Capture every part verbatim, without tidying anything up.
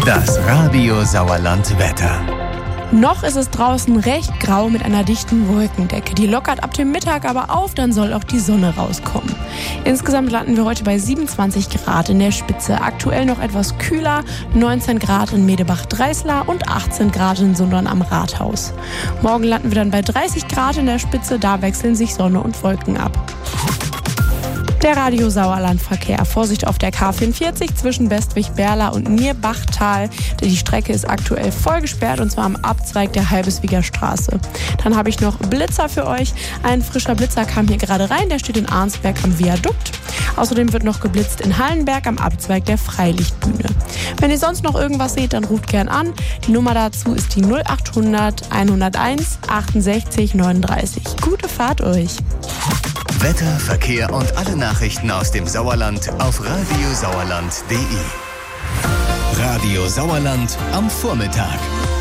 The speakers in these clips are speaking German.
Das Radio Sauerland Wetter. Noch ist es draußen recht grau mit einer dichten Wolkendecke. Die lockert ab dem Mittag aber auf, dann soll auch die Sonne rauskommen. Insgesamt landen wir heute bei siebenundzwanzig Grad in der Spitze. Aktuell noch etwas kühler, neunzehn Grad in Medebach-Dreislar und achtzehn Grad in Sundern am Rathaus. Morgen landen wir dann bei dreißig Grad in der Spitze, da wechseln sich Sonne und Wolken ab. Der Radio Sauerland-Verkehr. Vorsicht auf der K vierundvierzig zwischen Bestwig-Berla und Nierbachtal. Die Strecke ist aktuell voll gesperrt und zwar am Abzweig der Halbeswiger Straße. Dann habe ich noch Blitzer für euch. Ein frischer Blitzer kam hier gerade rein, der steht in Arnsberg am Viadukt. Außerdem wird noch geblitzt in Hallenberg am Abzweig der Freilichtbühne. Wenn ihr sonst noch irgendwas seht, dann ruft gern an. Die Nummer dazu ist die null acht hundert hunderteins achtundsechzig neununddreißig. Gute Fahrt euch! Wetter, Verkehr und alle Nachrichten aus dem Sauerland auf radiosauerland punkt de. Radio Sauerland am Vormittag.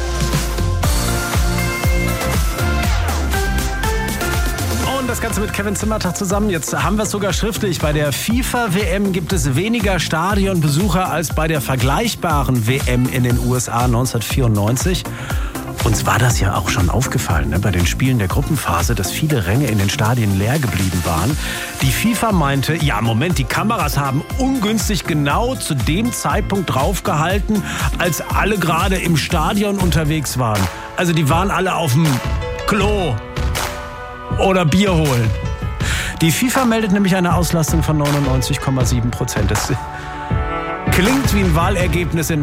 Und das Ganze mit Kevin Zimmertag zusammen. Jetzt haben wir es sogar schriftlich. Bei der FIFA-W M gibt es weniger Stadionbesucher als bei der vergleichbaren W M in den U S A neunzehnhundertvierundneunzig. Uns war das ja auch schon aufgefallen, ne, bei den Spielen der Gruppenphase, dass viele Ränge in den Stadien leer geblieben waren. Die FIFA meinte, ja Moment, die Kameras haben ungünstig genau zu dem Zeitpunkt draufgehalten, als alle gerade im Stadion unterwegs waren. Also die waren alle auf dem Klo oder Bier holen. Die FIFA meldet nämlich eine Auslastung von neunundneunzig Komma sieben Prozent. Das klingt wie ein Wahlergebnis in